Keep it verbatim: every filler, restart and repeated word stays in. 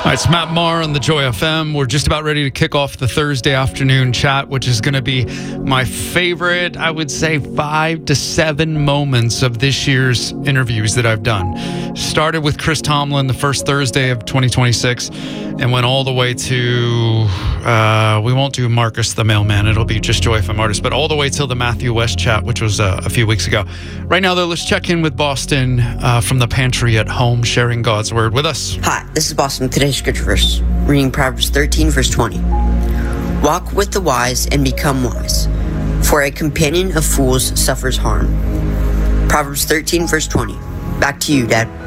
All right, it's Matt Maher on the Joy F M. We're just about ready to kick off the Thursday afternoon chat, which is going to be my favorite, I would say, five to seven moments of this year's interviews that I've done. Started with Chris Tomlin the first Thursday of twenty twenty-six and went all the way to, uh, we won't do Marcus the Mailman. It'll be just Joy F M artists, but all the way till the Matthew West chat, which was uh, a few weeks ago. Right now, though, let's check in with Boston uh, from the pantry at home, sharing God's word with us. Hi, this is Boston with today's scripture verse, reading Proverbs thirteen, verse twenty. Walk with the wise and become wise, for a companion of fools suffers harm. Proverbs thirteen, verse twenty. Back to you, Dad.